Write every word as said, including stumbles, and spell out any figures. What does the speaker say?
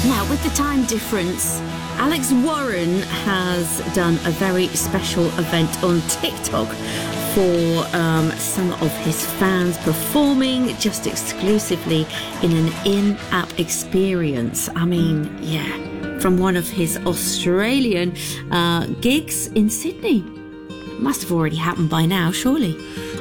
Now, with the time difference, Alex Warren has done a very special event on TikTok for um, some of his fans, performing just exclusively in an in-app experience. I mean, yeah, from one of his Australian uh, gigs in Sydney. Must have already happened by now, surely.